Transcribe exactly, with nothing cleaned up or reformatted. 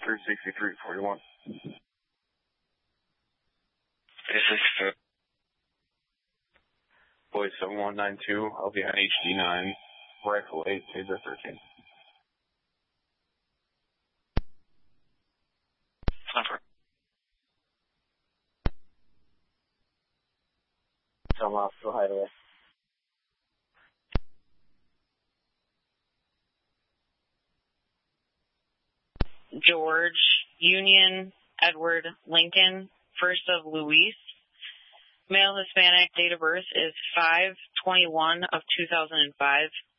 three sixty-three forty-one. three sixty-three. Boy seven one nine two, I'll be on H D nine, Rifle eight, Taser thirteen. Number. Come off the hideaway. George, Union, Edward, Lincoln, first of Luis. Male Hispanic, date of birth is five twenty-one of two thousand five.